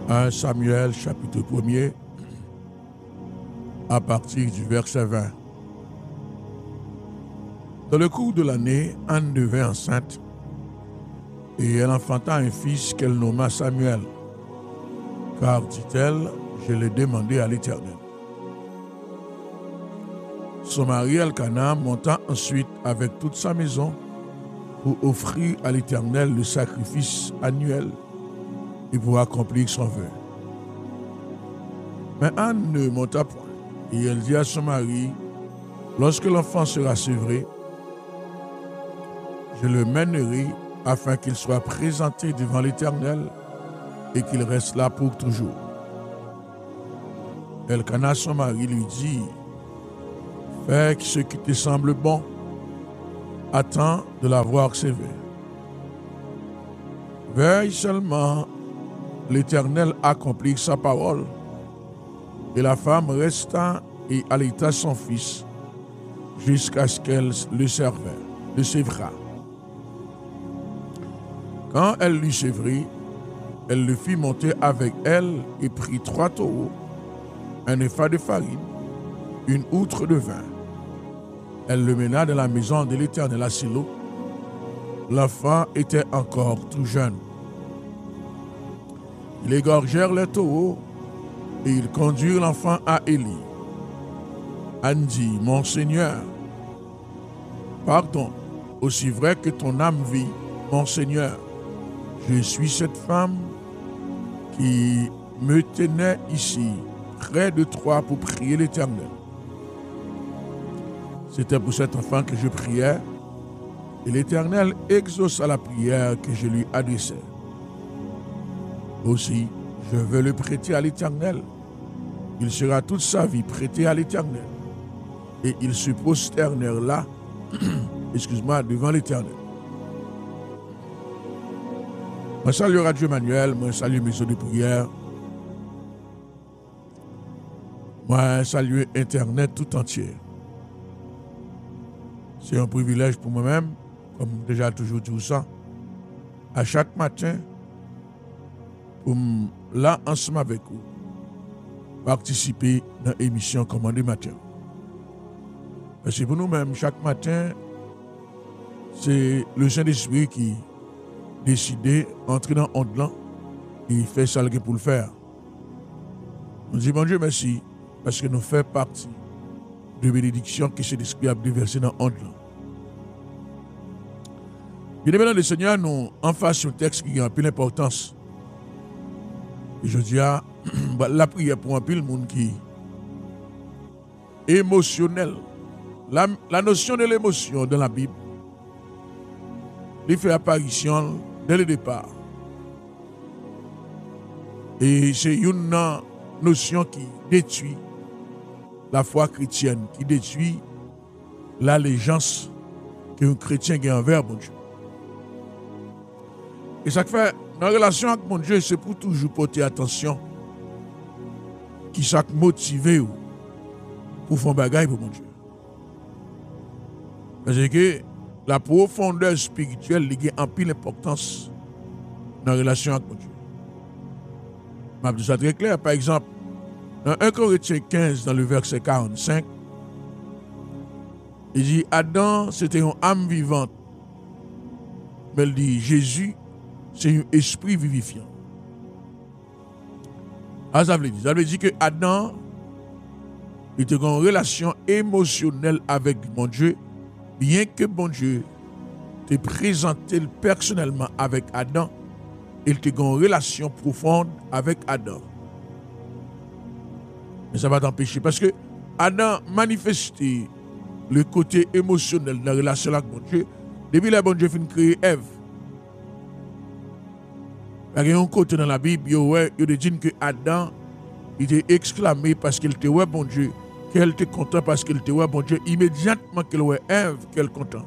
1 Samuel chapitre 1er à partir du verset 20. Dans le cours de l'année, Anne devint enceinte et elle enfanta un fils qu'elle nomma Samuel. Car, dit-elle, je l'ai demandé à l'Éternel. Son mari Elkana monta ensuite avec toute sa maison pour offrir à l'Éternel le sacrifice annuel et pour accomplir son vœu. Mais Anne ne monta point, et elle dit à son mari, lorsque l'enfant sera sevré, je le mènerai afin qu'il soit présenté devant l'Éternel et qu'il reste là pour toujours. Elkana, son mari, lui dit, fais ce qui te semble bon, attends de l'avoir sévé. Veuille seulement l'Éternel accomplir sa parole. Et la femme resta et allaita son fils jusqu'à ce qu'elle le sévra. Quand elle l'eut sévré, elle le fit monter avec elle et prit 3 taureaux, un épha de farine, une outre de vin. Elle le mena dans la maison de l'Éternel à Silo. L'enfant était encore tout jeune. Ils égorgèrent les taureaux et ils conduirent l'enfant à Élie. Anne dit, mon Seigneur, pardon, aussi vrai que ton âme vit, mon Seigneur, je suis cette femme qui me tenait ici, près de toi, pour prier l'Éternel. C'était pour cet enfant que je priais, et l'Éternel exauça la prière que je lui adressais. Aussi, je veux le prêter à l'Éternel. Il sera toute sa vie prêté à l'Éternel. Et ils se prosternèrent là, devant l'Éternel. Moi salue Radio Manuel, moi salue Maison de prière. Moi salue Internet tout entier. C'est un privilège pour moi-même, comme déjà toujours dit ça, à chaque matin, pour là ensemble avec vous, participer dans l'émission Commandé Matin. Parce que pour nous-mêmes, chaque matin, c'est le Saint-Esprit qui décide d'entrer dans l'onde là et fait ça pour le faire. On dit, bon Dieu, merci, parce que nous faisons partie de bénédiction que cet esprit a déversé dans l'onde là. Bien aimé dans le Seigneur, nous en face un texte qui a un peu d'importance. Et je dis à la prière pour un peu le monde qui est émotionnel. La notion de l'émotion dans la Bible, il fait apparition dès le départ. Et c'est une notion qui détruit la foi chrétienne, qui détruit l'allégeance qu'un chrétien a envers mon Dieu. Et ça fait, dans la relation avec mon Dieu, c'est pour toujours porter attention, qui ça motivé pour faire un bagage pour mon Dieu. Parce que la profondeur spirituelle a en pile importance dans la relation avec mon Dieu. Je vais dire ça très clair. Par exemple, dans 1 Corinthiens 15, dans le verset 45, il dit Adam, c'était une âme vivante. Mais il dit Jésus, c'est un esprit vivifiant. Ah, ça veut dire que Adam était en relation émotionnelle avec mon Dieu, bien que mon Dieu te présenté personnellement avec Adam, il était en relation profonde avec Adam. Mais ça va t'empêcher parce que Adam manifestait le côté émotionnel de la relation avec mon Dieu depuis que bon Dieu fin créer Ève. Il y a un côté dans la Bible, il dit que Adam était exclamé parce qu'il était ouais bon Dieu, qu'elle était content parce qu'il était ouais bon Dieu, immédiatement qu'elle ouais Ève, qu'elle content.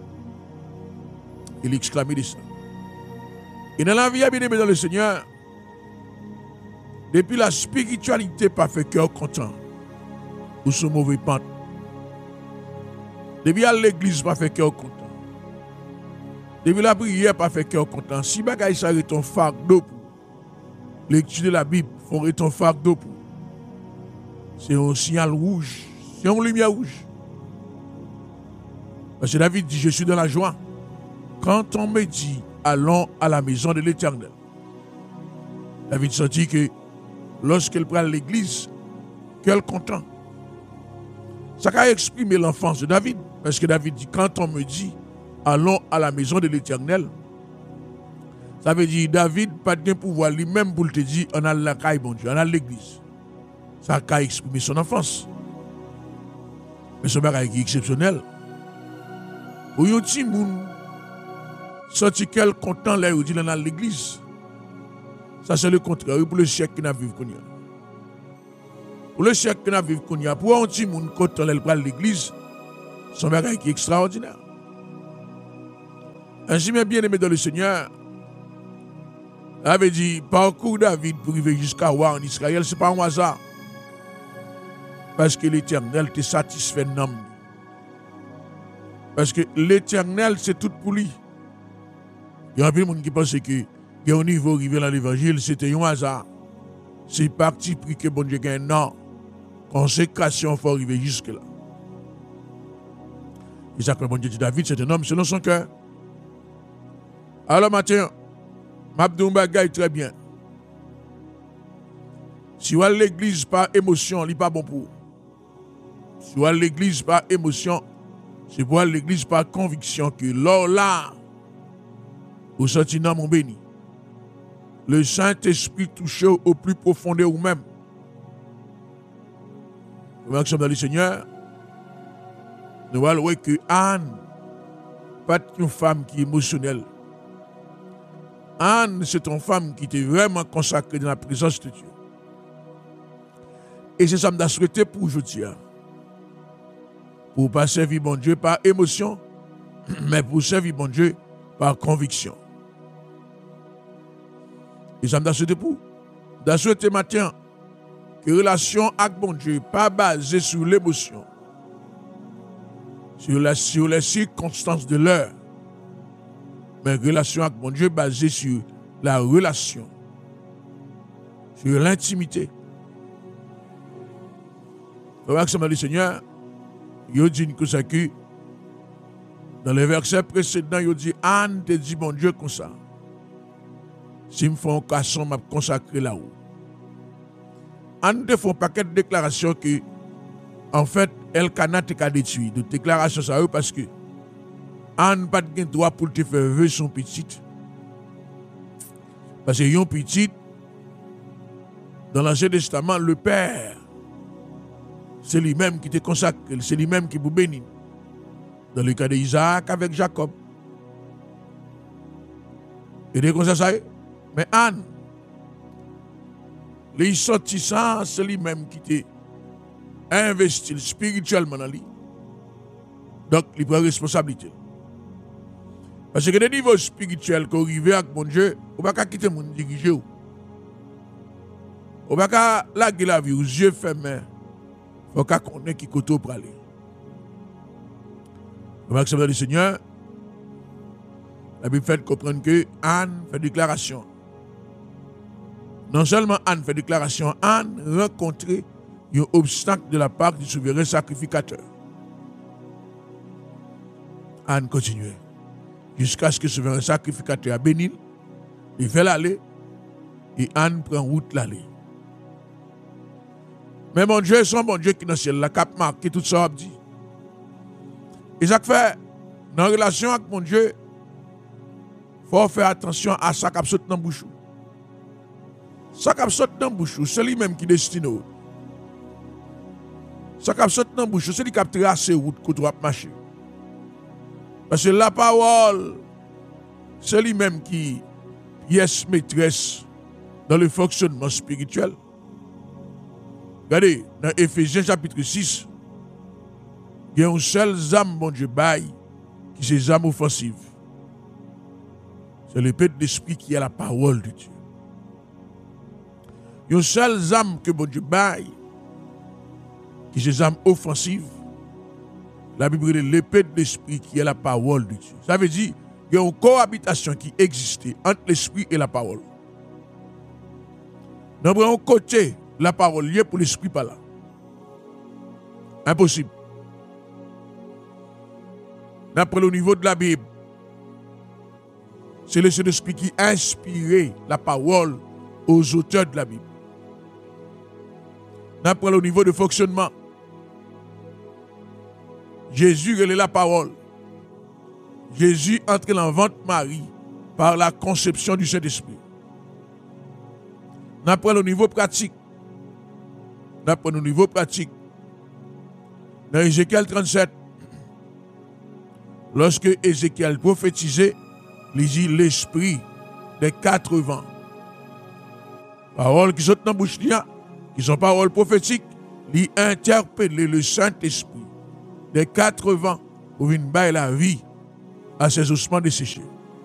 Il exclamait de ça. Et dans la vie, bien aimé dans le Seigneur, depuis la spiritualité pas fait cœur content, ou ce mauvais pente. Depuis à l'église pas fait cœur content. Depuis la prière pas fait cœur content. Si bagay ça est ton fardeau, lecture de la Bible, font un fardeau pour. C'est un signal rouge, c'est une lumière rouge. Parce que David dit, je suis dans la joie. Quand on me dit, allons à la maison de l'Éternel. David sentit que lorsqu'elle prend l'église, qu'elle content. Ça a exprimé l'enfance de David. Parce que David dit, quand on me dit, allons à la maison de l'Éternel, ça veut dire, David, pas de pouvoir lui-même pour te dire, on a la caille, bon Dieu, on a l'église. Ça a exprimé son enfance. Mais ce bagage est exceptionnel. Pour un petit monde, senti qu'elle content là, il dit dans l'église. Ça, c'est le contraire pour le siècle qui n'a vécu qu'on y a. Pour le siècle qui n'a vécu qu'on y a, pour un petit monde content là, il prend l'église, son bagage qui est extraordinaire. Ainsi, mes bien-aimés dans le Seigneur, avait dit, parcours David pour arriver jusqu'à Wa en Israël, ce n'est pas un hasard. Parce que l'Éternel te satisfait d'homme. Parce que l'Éternel, c'est tout pour lui. Il y a un peu de monde qui pense que au niveau arrivé dans l'évangile, c'était un hasard. C'est parti pris que bon Dieu gagne. Non. Consécration, il faut arriver jusque-là. Et ça que bon Dieu dit David, c'est un homme selon son cœur. Alors matin, Mabdou Bagay très bien. Si vous allez à l'église par émotion, il n'est pas bon pour vous. Si vous allez à l'église par émotion, c'est pour aller à l'église par conviction que là, vous sentez dans mon béni. Le Saint-Esprit touche au plus profond de vous-même. Comment que sommes dans le Seigneur, nous allons voir que Anne, pas une femme qui est émotionnelle. Anne, c'est une femme qui était vraiment consacrée dans la présence de Dieu. Et c'est ça que je souhaité pour aujourd'hui. Pour ne pas servir bon Dieu par émotion, mais pour servir bon Dieu par conviction. Et ça me souhaité pour. Je souhaité matin que relation avec bon Dieu pas basée sur l'émotion, sur les circonstances de l'heure, mais relation avec mon Dieu basée sur la relation, sur l'intimité. Vous voyez que ça m'a dit, Seigneur, il dit que dans les versets précédents, il dit, Anne te dit, mon Dieu, comme ça. Si je fais un casson, je vais consacrer là-haut. Anne te fait un paquet de déclarations que, en fait, Elkanah te détruit. De déclarations, ça parce que Anne n'a pas de droit pour te faire vœu son petit. Parce que yon petit, dans l'Ancien Testament, le Père, c'est lui-même qui te consacre, c'est lui-même qui vous bénit. Dans le cas d'Isaac avec Jacob. Et dès qu'on ça y est, mais Anne, les sortissants, c'est lui-même qui te investi spirituellement dans lui. Donc, il prend responsabilité. Parce que des niveaux spirituels qu'on arrive avec mon Dieu, on ne peut pas quitter mon diriger. On ne peut pas laguer la vie aux yeux fermés. Il faut qu'on connaisse qui côté pour aller. On va accepter le Seigneur. La Bible fait comprendre que Anne fait déclaration. Non seulement Anne fait déclaration, Anne rencontre un obstacle de la part du souverain sacrificateur. Anne continue. Jusqu'à ce que le souverain sacrificateur a béni, il fait l'aller et Anne prend route l'aller. Mais mon Dieu, son bon Dieu qui est dans le ciel, la cap marqué tout ça, dit. Et ça fait, dans la relation avec mon Dieu, il faut faire attention à ça qui saute dans la bouche. Ça qui saute dans la bouche, c'est lui-même qui destine. Ça qui saute dans la bouche, c'est lui qui a tracé la route que tu vas marcher. Parce que la parole, c'est lui-même qui pièce maîtresse dans le fonctionnement spirituel. Regardez, dans Éphésiens chapitre 6, il y a une seule âme, mon Dieu, bail, qui est âme offensive. C'est l'épée de l'esprit qui est la parole de Dieu. Il y a une seule âme que mon Dieu bail, qui est âme offensive. La Bible dit l'épée de l'esprit qui est la parole de Dieu. Ça veut dire qu'il y a une cohabitation qui existe entre l'esprit et la parole. Nous prenons côté la parole liée pour l'esprit par là. Impossible. D'après le niveau de la Bible, c'est le Saint-Esprit qui a inspiré la parole aux auteurs de la Bible. D'après le niveau de fonctionnement, Jésus est la parole. Jésus entre dans le ventre Marie par la conception du Saint-Esprit. D'après le niveau pratique, dans Ézéchiel 37, lorsque Ézéchiel prophétisait, il dit l'esprit des 4 vents. Paroles qui sont dans la bouche, qui sont paroles prophétiques, il interpelle le Saint-Esprit des 4 vents pour venir bailler la vie à ces ossements desséchés.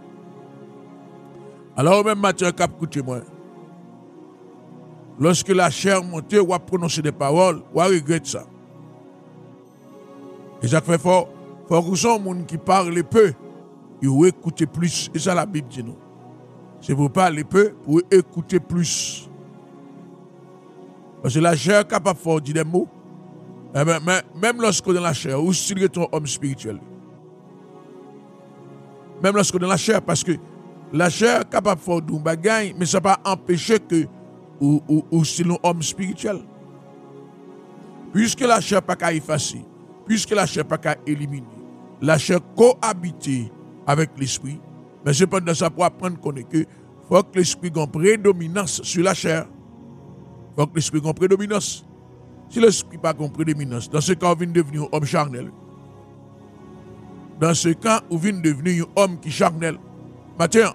Alors, même Matthieu, écoutez-moi. Lorsque la chair monte, ou a prononcé des paroles, ou a regretté ça. Et ça fait fort. Faut que ce monde qui parle peu, il faut écouter plus. Et ça, la Bible dit nous. C'est pour parler peu, pour écouter plus. Parce que la chair est capable de dire des mots. Même lorsque dans la chair, ou si tu es un homme spirituel. Même lorsque dans la chair, parce que la chair est capable de faire des bagailles, mais ça ne va pas empêcher que ou si un homme spirituel. Puisque la chair n'est pas qu'à effacer, puisque la chair n'est pas qu'à éliminer, la chair cohabite avec l'esprit, mais cependant ça pour apprendre qu'on est que faut que l'esprit ait une prédominance sur la chair. Il faut que l'esprit ait une prédominance. Si l'esprit n'a pas une prédominance, dans ce cas, on vient devenir un homme charnel. Dans ce cas, on vient devenir un homme qui est charnel. Matthieu.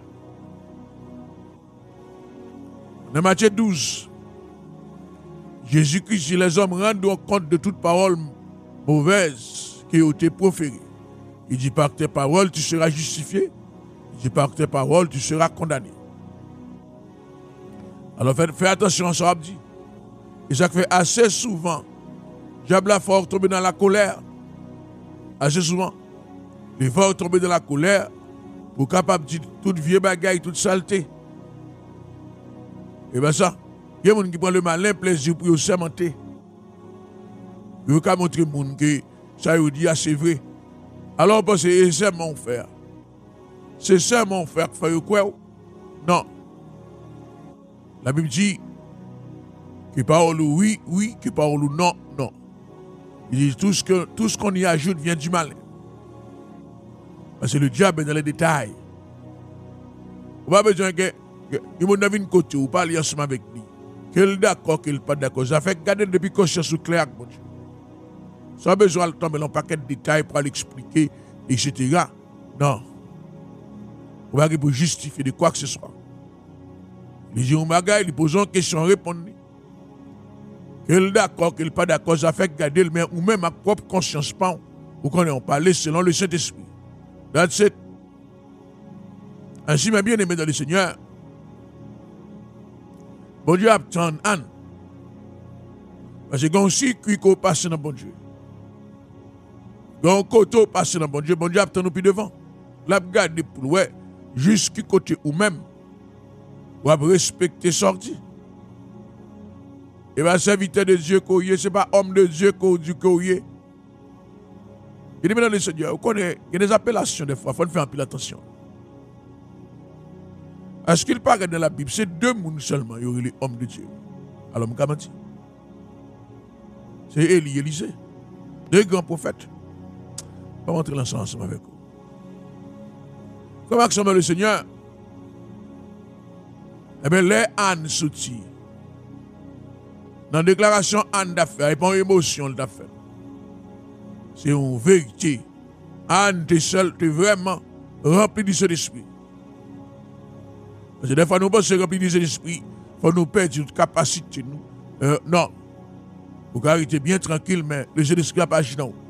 Dans Matthieu 12, Jésus-Christ dit les hommes rendent compte de toute parole mauvaise qui a été proférée. Il dit par tes paroles tu seras justifié. Il dit par tes paroles tu seras condamné. Alors fais attention à ça, dit. Et ça fait assez souvent. Diable a fort tomber dans la colère. Assez souvent. Il va tomber dans la colère pour capable de dire toute vieille bagaille, toute saleté. Et bien ça, il y a des gens qui prennent le malin plaisir pour se sermenter. Il y a montrer aux gens que ça veut dire c'est vrai. Alors, parce que c'est mon frère. C'est ça mon frère qui fait quoi? Non. La Bible dit que parole oui, oui, que parole non, non. Il dit tout ce qu'on y ajoute vient du malin. Parce que le diable est dans les détails. On n'a pas besoin que il m'a donné une côté ou parler ensemble avec lui. Qu'il est d'accord, qu'il n'est pas d'accord. Ça fait garder depuis conscience claire, mon Dieu. Sans besoin de tomber dans un paquet de détails pour l'expliquer, etc. Non. On va pour justifier de quoi que ce soit. Les gens il pose une question, répondre. Qu'il est d'accord, qu'il n'est pas d'accord. Ça fait garder le ou même ma propre conscience, pas ou qu'on ait parlé selon le Saint-Esprit. That's it. Ainsi, mes bien-aimés dans le Seigneur, bon Dieu attend Anne. Parce que quand on circuit qu'on passe dans bon Dieu. Quand on côté passe dans bon Dieu attend nous plus devant. Là, regardez pour ouais, jusqu'à côté ou même, ou respecter sortie. Et bien, serviteur de Dieu qu'on y est, ce n'est pas homme de Dieu qu'on y est. Il dit, mesdames les seigneurs, vous connaissez, il y a des appellations des fois, il faut faire un peu attention. Est-ce qu'il paraît dans la Bible, c'est 2 personnes seulement, il y aurait les hommes de Dieu. Alors, je vais dire. C'est Élie et Élisée. 2 grands prophètes. On va rentrer ensemble avec vous. Comment action le Seigneur? Eh bien, les Anne sorti. Dans la déclaration Anne d'affaires, et pas une émotion d'affaires. C'est une vérité. Anne, tu es seul, tu es vraiment rempli du Saint-Esprit. Parce que des fois, nous pensons rempli du Saint-Esprit, il faut nous perdre toute capacité. Non. Vous arrêtez bien tranquille, mais le Saint-Esprit n'a pas agi dans vous.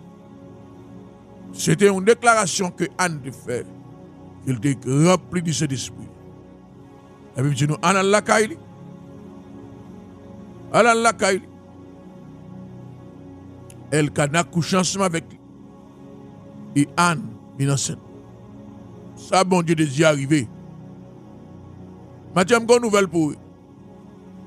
C'était une déclaration que Anne a fait. Il était rempli du Saint-Esprit. La Bible dit nous, Anne la caille. Anne la caille. Elle a couché ensemble avec lui. Et Anne, bien enceinte. Ça, bon Dieu, désir arrivé. Mathieu, j'ai une nouvelle pour vous.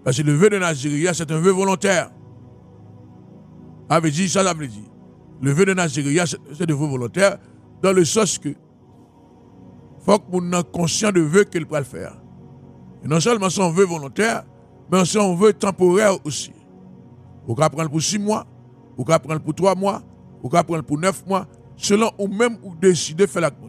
Parce que le vœu de Naziria, c'est un vœu volontaire. Avait dit ça, ça veut dire. Le vœu de Naziria, c'est un vœu volontaire, dans le sens que faut que nous soyons conscients de vœu qu'il peut le faire. Et non seulement son vœu volontaire, mais son vœu temporaire aussi. Vous pouvez prendre pour 6 mois, vous pouvez prendre pour 3 mois, vous pouvez prendre pour 9 mois, selon ou même ou décider de faire la Dieu.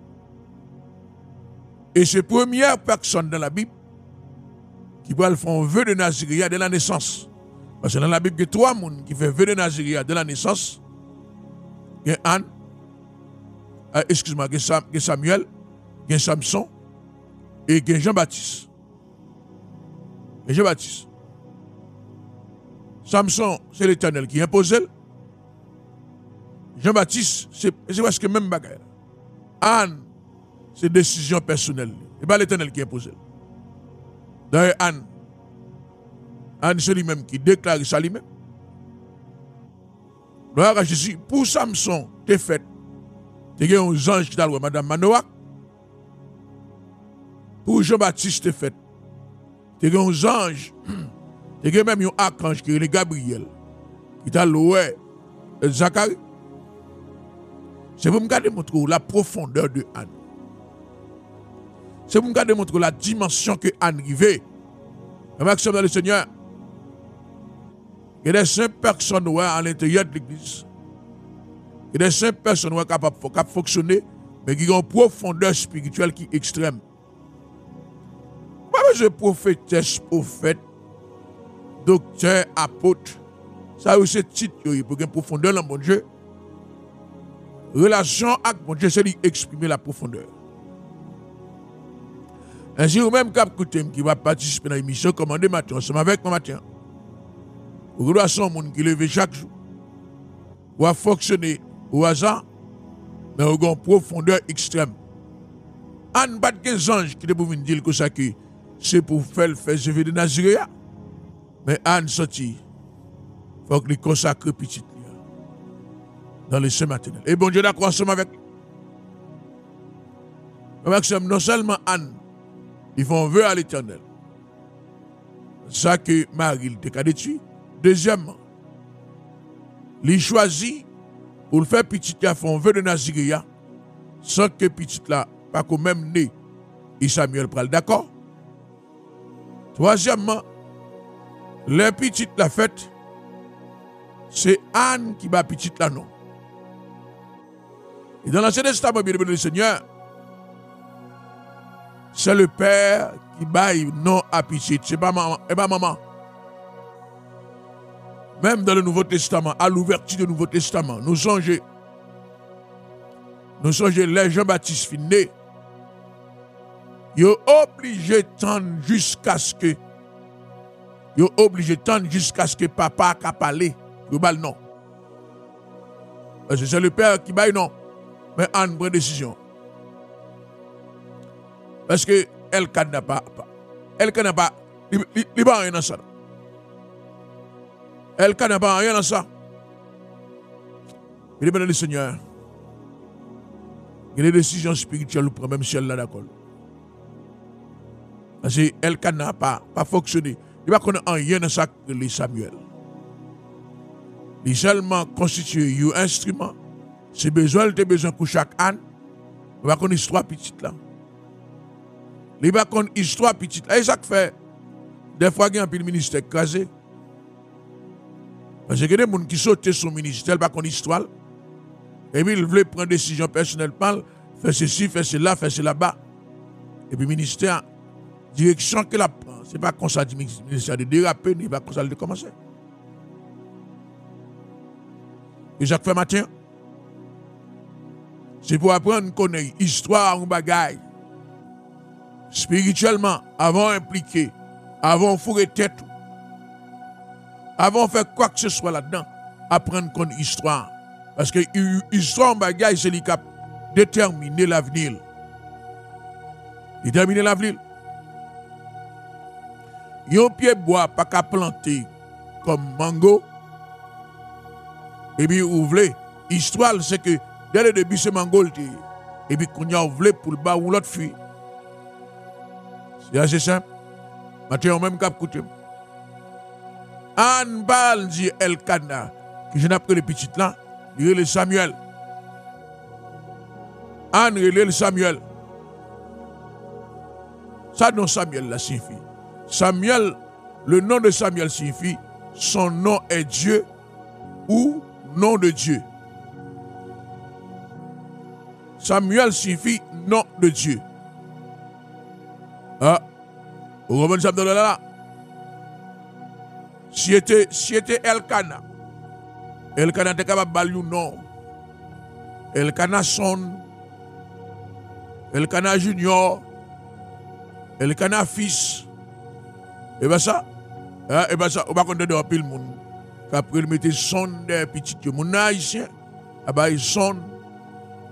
Et c'est la première personne dans la Bible qui peut faire un vœu de Naziria de la naissance. Parce que dans la Bible, il y a 3 personnes qui font vœu de Naziria de la naissance. Il y a Anne, excuse-moi, il y a Samuel, il y a Samson et il y a Jean-Baptiste. Et Jean-Baptiste. Samson, c'est l'Éternel qui impose. Jean-Baptiste, c'est presque le même bagage. Anne, c'est décision personnelle. Et pas l'Éternel qui impose. D'ailleurs, Anne, c'est lui-même qui déclare ça lui-même. Gloire à Jésus. Pour Samson, t'es fait. Tu as un ange qui t'a loué, Madame Manoak. Pour Jean-Baptiste, t'es fait. Tu as un ange. Tu as même un archange qui est Gabriel. Qui t'a loué Zacharie. C'est pour me montrer la profondeur de Anne. C'est pour me montrer la dimension que Anne vivait. Maxime dans le Seigneur. Il y a des 5 personnes à l'intérieur de l'église. Il y a des 5 personnes capables de fonctionner, mais qui ont une profondeur spirituelle qui est extrême. Pas besoin de prophétesse, prophète, docteur, apôtre. Ça a aussi titre pour une profondeur dans mon Dieu. Relation avec mon Dieu, c'est d'exprimer la profondeur. Ainsi, vous-même, qui va participer dans l'émission, commandez matin, ensemble avec moi matin. Vous doit son monde qui lève chaque jour. Ou à fonctionner au hasard, mais au une profondeur extrême. Anne pas de anges qui te pour dire que ça que c'est pour faire vœu de Naziréa. Mais Anne sorti, il faut qu'il consacre petite dans les semaines maternelles. Et bon Dieu d'accord ensemble avec lui. Non seulement Anne, ils font vœu à l'Éternel. Ça que Marie te détruit. Deuxièmement, il choisit pour le faire petit à fond vœu de Naziréa sans que petit là pas quand même né et Samuel pral d'accord. Troisièmement, le petit la fête c'est Anne qui bat petit là non. Et dans l'Ancien Testament, bien aimé le Seigneur, c'est le père qui baille non à petit, c'est pas maman, et pas maman. Même dans le Nouveau Testament, à l'ouverture du Nouveau Testament, nous songeons les Jean-Baptiste finné. Ils sont obligés d'attendre jusqu'à ce que papa a parlé. Non. Parce que c'est le père qui baille non. Mais Anne prend décision. Parce que elle n'a pas. Il n'y a rien dans ça. Elle n'a pas rien dans ça. Il est bien le Seigneur. Il y a des décisions spirituelles, même si elle là d'accord. Parce qu'elle n'a pas fonctionné. Il va connaître rien dans ça que les Samuel. Il est seulement constitué un instrument. C'est besoin pour chaque Anne. Il va connaître histoire petite là. Il va connaître histoire petite là. Et ça fait. Des fois, il y a un peu de ministère écrasé. Parce que des gens qui sautent son ministère, ils ne connaissent pas l'histoire. Et puis, ils veulent prendre des décisions personnelles, faire ceci, faire cela, faire cela là-bas. Et puis, le ministère, direction qu'il prend, ce n'est pas comme ça le ministère de déraper, ni pas comme ça de commencer. Et Jacques fait matin, c'est pour apprendre à connaître l'histoire ou bagaille. Spirituellement, avant d'impliquer, avant de fourrer tête, avant de faire quoi que ce soit là-dedans, apprendre à connaître l'histoire. Parce que l'histoire en bagaille, c'est lui qui a déterminé l'avenir. Déterminer l'avenir. Il y a un pied bois pas qu'à planter comme mango. Et puis, vous voulez, l'histoire, c'est que dès le début, c'est mango. Et puis, quand vous voulez pour le bas ou l'autre fille. C'est assez simple. Maintenant, on même cap coûter. Anne Bal dit Elkana, qui je n'ai pris le petit là, il est le Samuel. Anne est le Samuel. Ça, non, Samuel, là, signifie. Samuel, le nom de Samuel signifie son nom est Dieu ou nom de Dieu. Samuel signifie nom de Dieu. Ah, vous comprenez ça là? Si était Elkana, Elkana était capable de balayer un nom. Elkana son, Elkana junior, Elkana fils. Et bien ça, on va compter de pile monde. Après, il mettait son des petits. Mon haïtien, il son